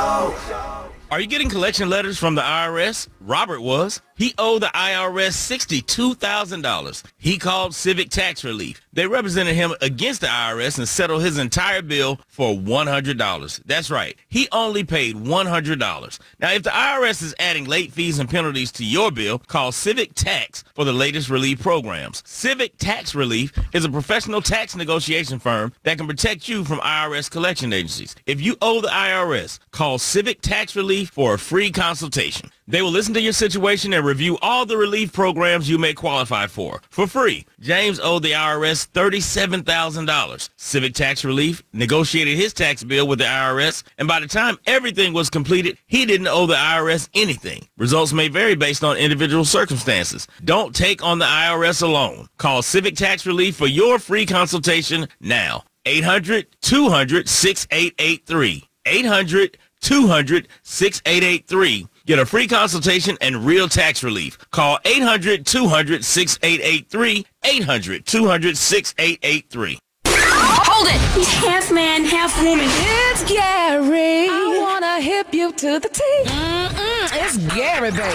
Are you getting collection letters from the IRS? Robert was. He owed the IRS $62,000. He called Civic Tax Relief. They represented him against the IRS and settled his entire bill for $100. That's right. He only paid $100. Now, if the IRS is adding late fees and penalties to your bill, call Civic Tax for the latest relief programs. Civic Tax Relief is a professional tax negotiation firm that can protect you from IRS collection agencies. If you owe the IRS, call Civic Tax Relief for a free consultation. They will listen to your situation and review all the relief programs you may qualify for free. James owed the IRS $37,000. Civic Tax Relief negotiated his tax bill with the IRS, and by the time everything was completed, he didn't owe the IRS anything. Results may vary based on individual circumstances. Don't take on the IRS alone. Call Civic Tax Relief for your free consultation now. 800-200-6883. 800-200-6883. Get a free consultation and real tax relief. Call 800-200-6883. 800-200-6883. Hold it! He's half man, half woman. It's Gary. I wanna hip you to the T. It's Gary, baby.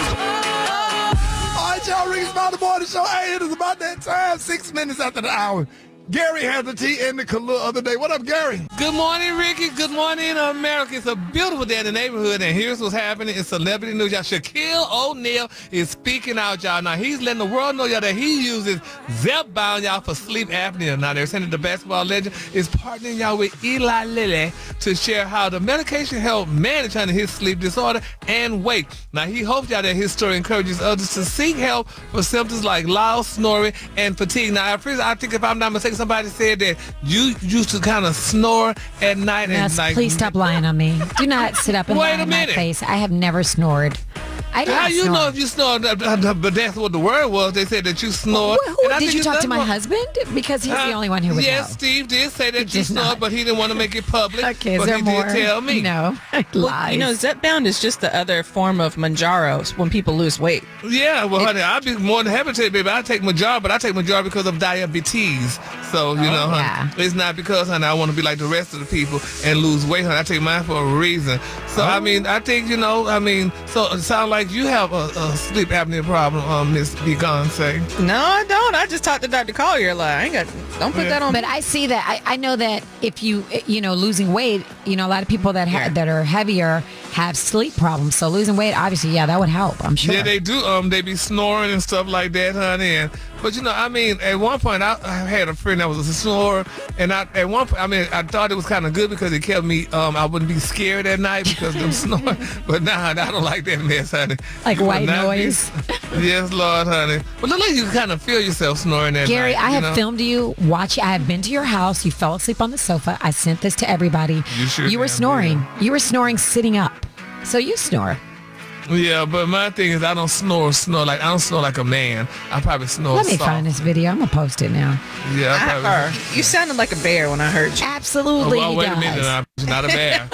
All right, y'all, Ricky Smiley Morning Show. Hey, it is about that time, 6 minutes after the hour. Gary had the tea in the the other day. What up, Gary? Good morning, Ricky. Good morning, America. It's a beautiful day in the neighborhood, and here's what's happening in celebrity news. Y'all, Shaquille O'Neal is speaking out, y'all. Now, he's letting the world know, y'all, that he uses Zepbound, y'all, for sleep apnea. Now, they're saying that the basketball legend is partnering, y'all, with Eli Lilly to share how the medication helped manage under his sleep disorder and weight. Now, he hopes, y'all, that his story encourages others to seek help for symptoms like loud snoring and fatigue. Now, I think if I'm not mistaken, somebody said that you used to kind of snore at night. Yes, and please stop lying on me. Do not sit up and lie in my face. I have never snored. I do How not you snore. know if you snore? But that's what the word was. They said that you snored. Did you talk to my husband? Because he's the only one who would Yes, know. Steve did say that you did snored, not. but he didn't want to make it public. Okay, is but there he more? did tell me. No, lies. You know, Zepbound is just the other form of Manjaro when people lose weight. Yeah, well, honey, I'd be more than happy to tell you, baby. I take Manjaro, but I take Manjaro because of diabetes. So, you know, honey, it's not because, honey, I want to be like the rest of the people and lose weight, honey. I take mine for a reason. So, I mean, I think, you know, so it sounds like you have a sleep apnea problem, Miss Beyonce. No, I don't. I just talked to Dr. Collier. Like, don't put that on. But I see that. I know that if you losing weight, a lot of people that that are heavier have sleep problems. So losing weight, obviously, yeah, that would help. I'm sure. Yeah, they do. They be snoring and stuff like that, honey. But at one point, I had a friend that was a snorer, and I thought it was kind of good because it kept me. I wouldn't be scared at night because of them snoring. But nah, I don't like that mess, honey. Like white noise. Yes, Lord, honey. But look like you kind of feel yourself snoring at Gary, night. I have filmed you watching. I have been to your house. You fell asleep on the sofa. I sent this to everybody. You were snoring. You were snoring sitting up. So you snore. Yeah, but my thing is I don't snore like I don't snore like a man. I probably snore Let me soft. find this video. I'm gonna post it now. Yeah, I probably. You sounded like a bear when I heard you. Absolutely. Oh, well, wait he a minute, does. I'm not a bear.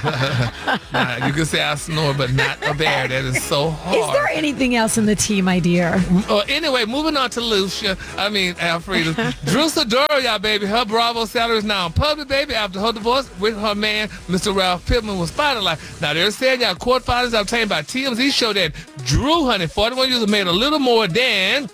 Nah, you can say I snore, but not a bear. That is so hard. Is there anything else in the tea, my dear? Anyway, moving on to Alfreda. Drew Sidora, y'all, baby. Her Bravo salary is now in public, baby, after her divorce with her man, Mr. Ralph Pittman, was finalized. Now, they're saying, y'all, court filings obtained by TMZ show that Drew, honey, 41 years old, made a little more than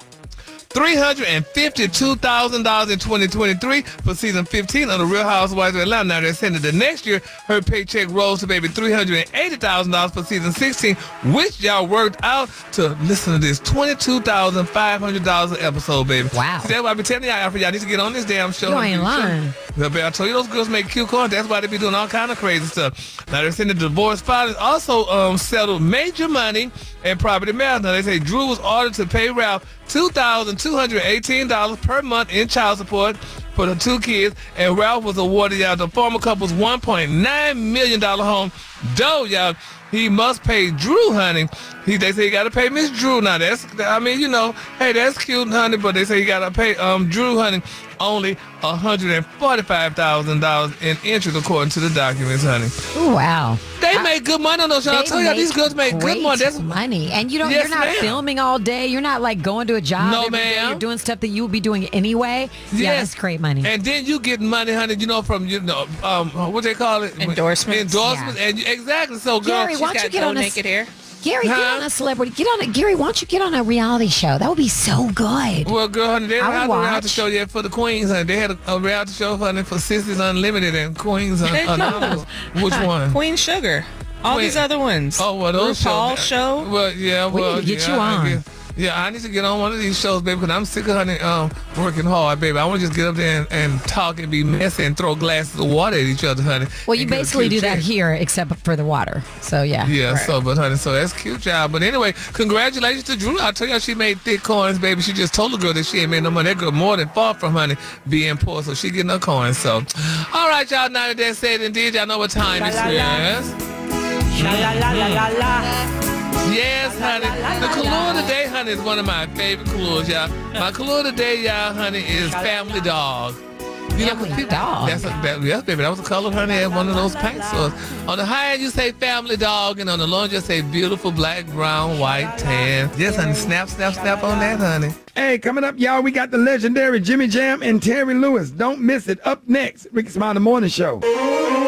$352,000 in 2023 for season 15 of The Real Housewives of Atlanta. Now, they're saying that the next year, her paycheck rose to baby $380,000 for season 16, which y'all worked out to, listen to this, $22,500 an episode, baby. Wow. See, that's why I be telling y'all, Alfred, y'all need to get on this damn show. You ain't lying. I told you those girls make cute content. That's why they be doing all kind of crazy stuff. Now, they're saying the divorce filings also settled major money and property matters. Now, they say Drew was ordered to pay Ralph $2,218 per month in child support for the two kids, and Ralph was awarded the former couple's $1.9 million home. Though, y'all, he must pay Drew, honey. They say he got to pay Miss Drew. Now, that's that's cute, honey, but they say he got to pay Drew, honey, only $145,000 in interest, according to the documents, honey. Ooh, wow. They they make good money on those shows. I tell you, these girls make good money. That's money. And you're Yes, not ma'am. filming all day. You're not like going to a job No, every day. ma'am. You're doing stuff that you would be doing anyway. Yeah, that's great money. And then you get money, honey, from, what they call it? Endorsements. Endorsements. Yeah. And exactly. So, girl, Gary, why don't you get on naked hair? Gary, get on a celebrity. Gary, why don't you get on a reality show? That would be so good. well, girl, honey, they don't I have would a reality watch. show yet for the Queens, honey. They had a reality show, honey, for Sisters Unlimited and Queens Anonymous. Which one? Queen Sugar. All Wait. these other ones. Oh, well, those RuPaul shows. show. Well, yeah, We well, need to get yeah, you I on. guess. Yeah, I need to get on one of these shows, baby, because I'm sick of honey working hard, baby. I want to just get up there and talk and be messy and throw glasses of water at each other, honey. Well, you and get a basically cute do that check. here, except for the water. So, yeah. Yeah, Right. so that's cute, child. But anyway, congratulations to Drew. I tell you, she made thick coins, baby. She just told the girl that she ain't made no money. That girl more than far from, honey, being poor. So she getting her coins. So, all right, y'all. Now that that's said and did, y'all know what time it is. Yes, honey. The color today, honey, is one of my favorite colors, y'all. My color today, y'all, honey, is Family Dog. Family Dog? Yes, baby. That was the color, honey, at one of those paint stores. On the high end, you say Family Dog, and on the low end, you say beautiful black, brown, white, tan. Yes, honey. Snap, snap, snap on that, honey. Hey, coming up, y'all, we got the legendary Jimmy Jam and Terry Lewis. Don't miss it. Up next, Ricky Smiley Morning Show.